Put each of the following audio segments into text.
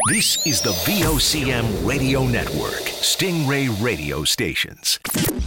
This is the VOCM Radio Network, Stingray radio stations.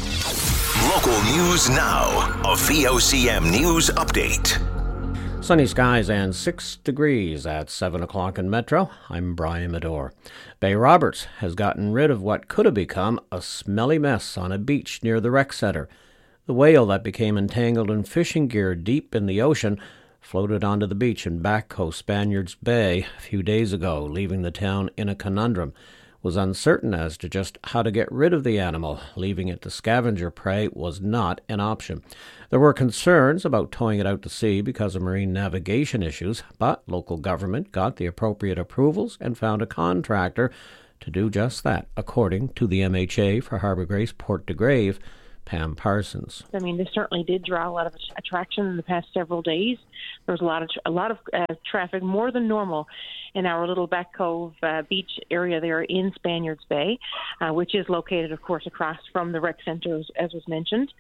Local news now. A VOCM news update. Sunny skies and 6 degrees at 7 o'clock in Metro. I'm Brian Medore. Bay Roberts has gotten rid of what could have become a smelly mess on a beach near the rec center. The whale that became entangled in fishing gear deep in the ocean floated onto the beach in Back Coast Spaniards Bay a few days ago, leaving the town in a conundrum. Was uncertain as to just how to get rid of the animal. Leaving it to scavenger prey was not an option. There were concerns about towing it out to sea because of marine navigation issues, but local government got the appropriate approvals and found a contractor to do just that, according to the MHA for Harbour Grace Port de Grave, Pam Parsons. I mean, this certainly did draw a lot of attraction in the past several days. There was a lot of traffic, more than normal, in our little Back Cove beach area there in Spaniards Bay, which is located, of course, across from the rec center, as was mentioned.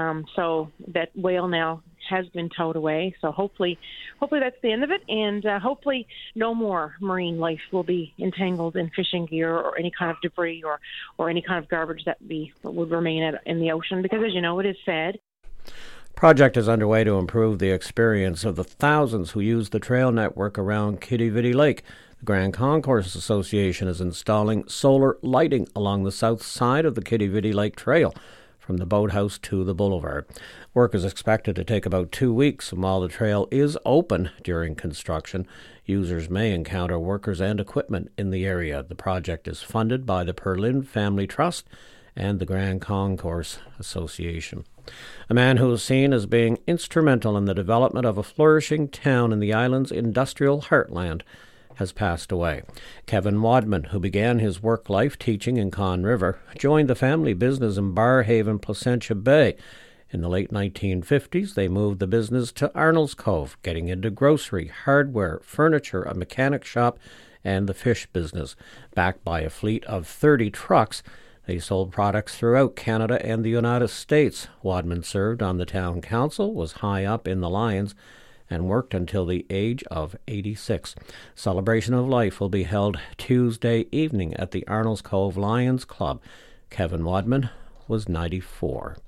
So that whale now has been towed away. So hopefully that's the end of it, and hopefully no more marine life will be entangled in fishing gear or any kind of debris or any kind of garbage that would remain in the ocean, because, as you know, it is sad. Project is underway to improve the experience of the thousands who use the trail network around Quidi-Vidi Lake. The Grand Concourse Association is installing solar lighting along the south side of the Quidi-Vidi Lake Trail, from the boathouse to the boulevard. Work is expected to take about 2 weeks, and while the trail is open during construction, users may encounter workers and equipment in the area. The project is funded by the Perlin Family Trust and the Grand Concourse Association. A man who is seen as being instrumental in the development of a flourishing town in the island's industrial heartland has passed away. Kevin Wadman, who began his work life teaching in Conn River, joined the family business in Barrhaven, Placentia Bay. In the late 1950s, they moved the business to Arnold's Cove, getting into grocery, hardware, furniture, a mechanic shop, and the fish business. Backed by a fleet of 30 trucks, they sold products throughout Canada and the United States. Wadman served on the town council, was high up in the Lions, and worked until the age of 86. Celebration of Life will be held Tuesday evening at the Arnold's Cove Lions Club. Kevin Wadman was 94.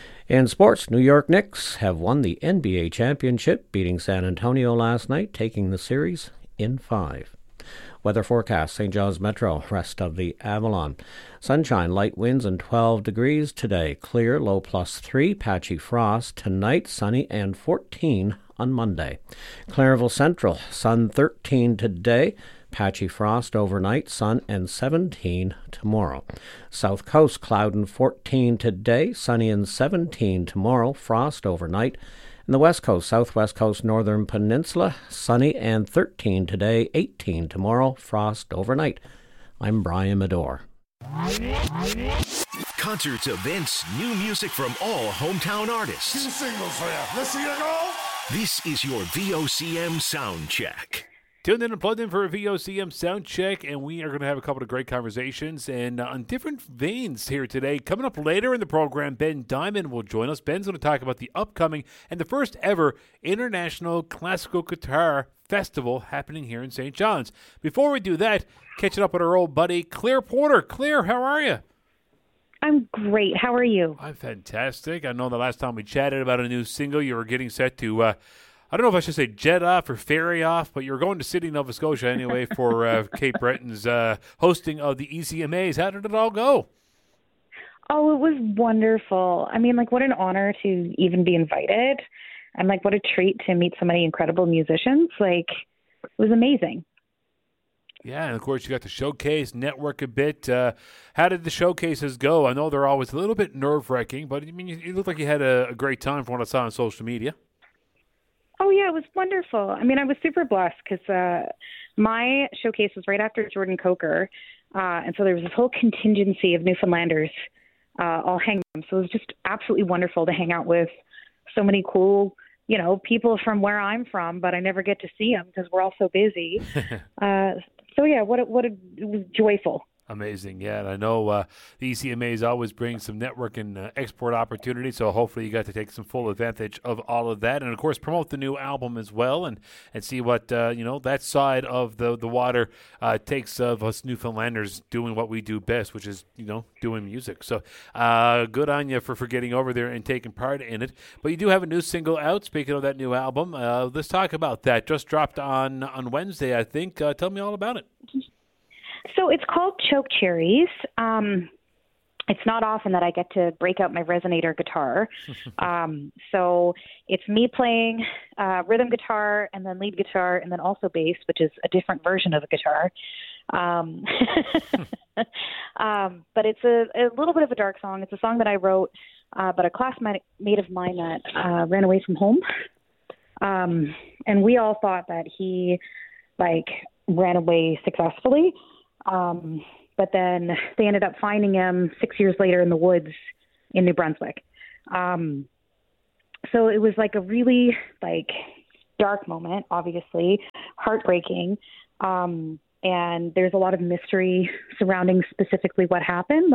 In sports, New York Knicks have won the NBA championship, beating San Antonio last night, taking the series in 5. Weather forecast, St. John's Metro, rest of the Avalon. Sunshine, light winds and 12 degrees today. Clear, low +3, patchy frost. Tonight, sunny and 14 on Monday. Clairville Central, sun 13 today. Patchy frost overnight, sun and 17 tomorrow. South Coast, cloud and 14 today. Sunny and 17 tomorrow. Frost overnight. In the West Coast, Southwest Coast, Northern Peninsula, sunny and 13 today, 18 tomorrow, frost overnight. I'm Brian Medore. Concerts, events, new music from all hometown artists. 2 singles for you. Let's see you go. This is your VOCM Sound Check. Tuned in and plugged in for a VOCM sound check, and we are going to have a couple of great conversations and on different veins here today. Coming up later in the program, Ben Diamond will join us. Ben's going to talk about the upcoming and the first ever International Classical Guitar Festival happening here in St. John's. Before we do that, catching up with our old buddy, Claire Porter. Claire, how are you? I'm great. How are you? I'm fantastic. I know the last time we chatted about a new single, you were getting set to I don't know if I should say jet off or ferry off, but you're going to Sydney, Nova Scotia anyway for Kate Breton's hosting of the ECMAs. How did it all go? Oh, it was wonderful. I mean, what an honor to even be invited. And, what a treat to meet so many incredible musicians. It was amazing. Yeah, and of course you got the showcase, network a bit. How did the showcases go? I know they're always a little bit nerve-wracking, but, I mean, you looked like you had a great time from what I saw on social media. Oh, yeah, it was wonderful. I mean, I was super blessed because my showcase was right after Jordan Coker, and so there was this whole contingency of Newfoundlanders all hanging. So it was just absolutely wonderful to hang out with so many cool, people from where I'm from, but I never get to see them because we're all so busy. So, yeah, it was joyful. Amazing, yeah. And I know the ECMAs always bring some network and export opportunities, so hopefully you got to take some full advantage of all of that. And, of course, promote the new album as well and see what, that side of the water takes of us Newfoundlanders doing what we do best, which is, doing music. So good on you for getting over there and taking part in it. But you do have a new single out, speaking of that new album. Let's talk about that. Just dropped on Wednesday, I think. Tell me all about it. So it's called Choke Cherries. It's not often that I get to break out my resonator guitar. So it's me playing rhythm guitar and then lead guitar and then also bass, which is a different version of a guitar. But it's a little bit of a dark song. It's a song that I wrote, but a classmate of mine that ran away from home. And we all thought that he ran away successfully. But then they ended up finding him 6 years later in the woods in New Brunswick. So it was a really dark moment, obviously, heartbreaking. And there's a lot of mystery surrounding specifically what happened.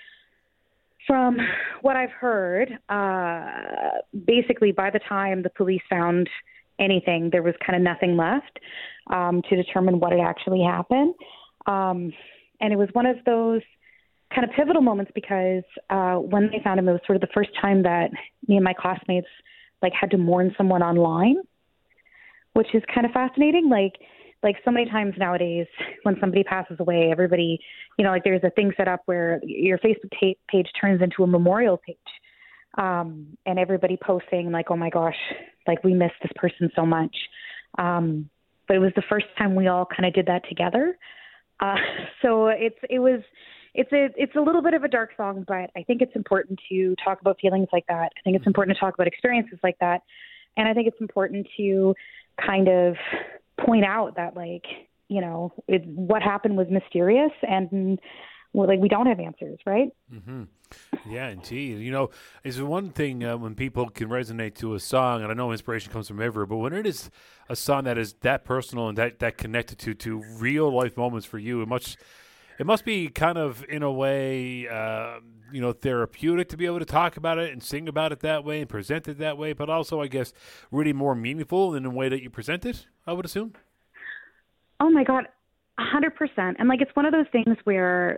From what I've heard, basically by the time the police found anything, there was kind of nothing left to determine what had actually happened. And it was one of those kind of pivotal moments because when they found him, it was sort of the first time that me and my classmates had to mourn someone online, which is kind of fascinating. Like so many times nowadays when somebody passes away, everybody, there's a thing set up where your Facebook page turns into a memorial page. And everybody posting oh my gosh, we miss this person so much. But it was the first time we all kind of did that together. So it's a little bit of a dark song, but I think it's important to talk about feelings like that. I think it's important to talk about experiences like that. And I think it's important to kind of point out that what happened was mysterious and we don't have answers, right? Mm-hmm. Yeah, indeed. It's one thing when people can resonate to a song, and I know inspiration comes from everywhere, but when it is a song that is that personal and that connected to real life moments for you, it must be kind of in a way, therapeutic to be able to talk about it and sing about it that way and present it that way, but also, I guess, really more meaningful in the way that you present it, I would assume. Oh my God, 100%. And it's one of those things where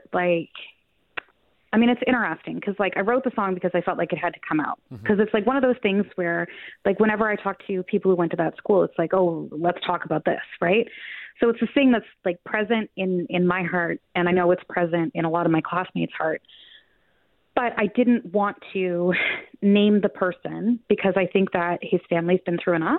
it's interesting because I wrote the song because I felt like it had to come out because it's one of those things where whenever I talk to people who went to that school, it's oh, let's talk about this. Right. So it's a thing that's present in my heart. And I know it's present in a lot of my classmates' heart, but I didn't want to name the person because I think that his family's been through enough.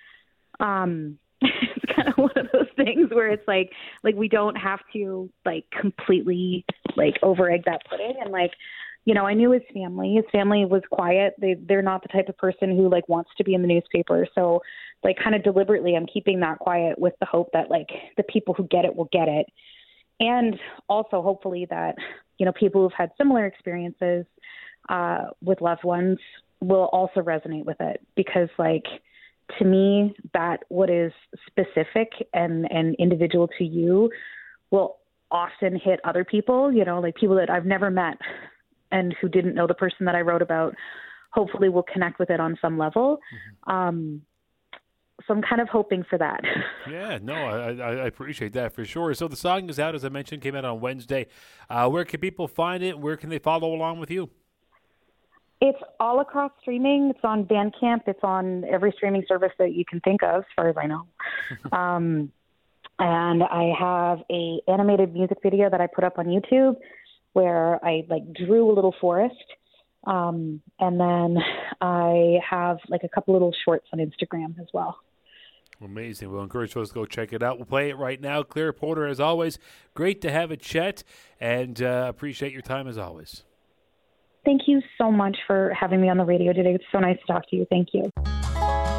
It's kind of one of those things where it's we don't have to completely over-egg that pudding. And I knew his family. His family was quiet. They're not the type of person who wants to be in the newspaper. So kind of deliberately I'm keeping that quiet with the hope that the people who get it will get it. And also hopefully that, people who've had similar experiences with loved ones will also resonate with it because to me, that what is specific and individual to you will often hit other people, people that I've never met and who didn't know the person that I wrote about, hopefully will connect with it on some level. So I'm kind of hoping for that. Yeah, no, I appreciate that for sure. So the song is out, as I mentioned, came out on Wednesday. Where can people find it? Where can they follow along with you? It's all across streaming. It's on Bandcamp. It's on every streaming service that you can think of, as far as I know. And I have a animated music video that I put up on YouTube where I drew a little forest. And then I have a couple little shorts on Instagram as well. Amazing. We'll encourage folks to go check it out. We'll play it right now. Claire Porter, as always, great to have a chat and appreciate your time as always. Thank you so much for having me on the radio today. It's so nice to talk to you. Thank you.